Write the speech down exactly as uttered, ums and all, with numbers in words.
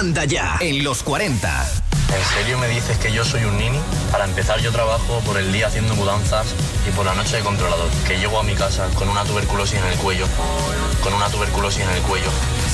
Anda Ya, en los cuarenta. ¿En serio me dices que yo soy un nini? Para empezar, yo trabajo por el día haciendo mudanzas y por la noche de controlador. Que llego a mi casa con una tuberculosis en el cuello. Con una tuberculosis en el cuello.